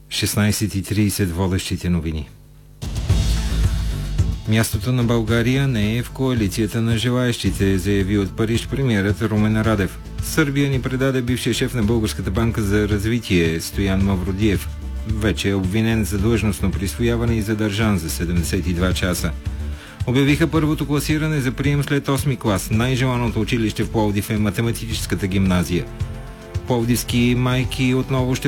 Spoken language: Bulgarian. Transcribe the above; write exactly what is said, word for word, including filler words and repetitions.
шестнайсет и трийсет водещите новини. Мястото на България не е в коалицията на желаещите, заяви от Париж премиерът Румен Радев. Сърбия ни предаде бившия шеф на Българската банка за развитие Стоян Мавродиев. Вече е обвинен за длъжностно присвояване и задържан за седемдесет и два часа. Обявиха първото класиране за прием след осми клас. Най-желаното училище в Пловдив е математическата гимназия. Пловдивски майки отново ще